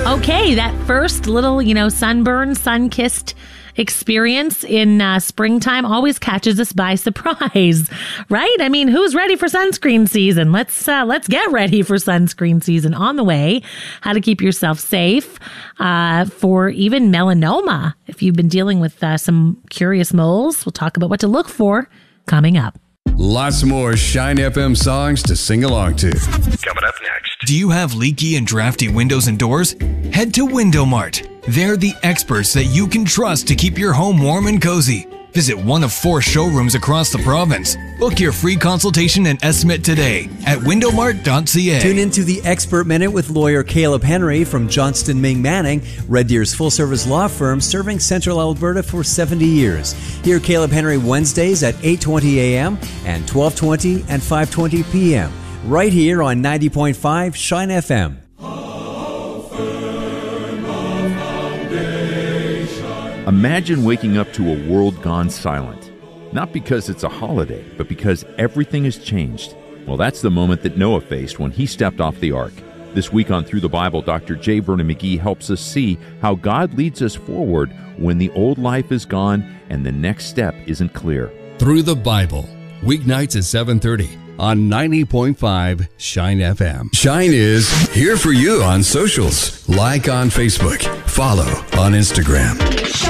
Okay, that first little, sunburn, sun-kissed experience in springtime always catches us by surprise, right? I mean, who's ready for sunscreen season? Let's get ready for sunscreen season on the way. How to keep yourself safe for even melanoma. If you've been dealing with some curious moles, we'll talk about what to look for coming up. Lots more Shine FM songs to sing along to. Coming up next. Do you have leaky and drafty windows and doors? Head to Window Mart. They're the experts that you can trust to keep your home warm and cozy. Visit one of 4 showrooms across the province. Book your free consultation and estimate today at windowmart.ca. Tune into the Expert Minute with lawyer Caleb Henry from Johnston Ming Manning, Red Deer's full-service law firm serving Central Alberta for 70 years. Hear Caleb Henry Wednesdays at 8:20 a.m. and 12:20 and 5:20 p.m. right here on 90.5 Shine FM. Imagine waking up to a world gone silent. Not because it's a holiday, but because everything has changed. Well, that's the moment that Noah faced when he stepped off the ark. This week on Through the Bible, Dr. J. Vernon McGee helps us see how God leads us forward when the old life is gone and the next step isn't clear. Through the Bible, weeknights at 7:30 on 90.5 Shine FM. Shine is here for you on socials. Like on Facebook. Follow on Instagram.